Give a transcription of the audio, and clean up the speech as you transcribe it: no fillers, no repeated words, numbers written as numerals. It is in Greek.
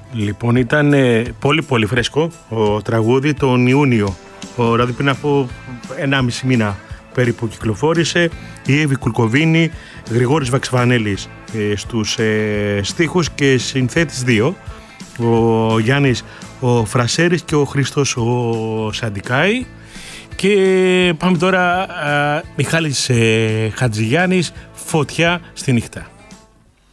Λοιπόν, ήταν πολύ πολύ φρέσκο ο τραγούδι τον Ιούνιο, δηλαδή πριν από 1,5 μήνα περίπου κυκλοφόρησε. Η Εύη Κουλκοβίνη, Γρηγόρης Βαξιβανέλης στους στίχους και συνθέτης 2, ο Γιάννης ο Φρασέρης και ο Χρήστος ο Σαντικάη. Και πάμε τώρα, Μιχάλης Χατζηγιάννης, Φωτιά στη νύχτα.